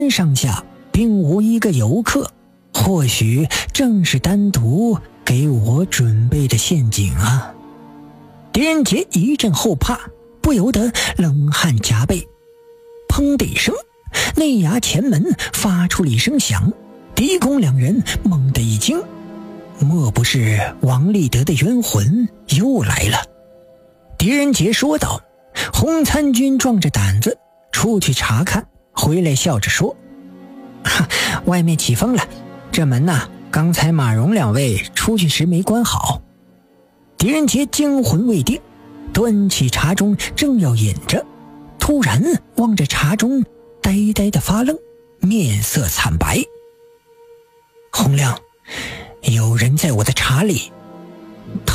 上下并无一个游客，或许正是单独给我准备的陷阱啊！狄仁杰一阵后怕，不由得冷汗浃背。砰的一声，内衙前门发出了一声响，狄公两人猛地一惊，莫不是王立德的冤魂又来了？狄仁杰说道。洪参军壮着胆子出去查看，回来笑着说：外面起风了，这门呐，刚才马荣两位出去时没关好。狄仁杰惊魂未定，端起茶盅正要饮着，突然望着茶盅呆呆的发愣，面色惨白。洪亮，有人在我的茶里。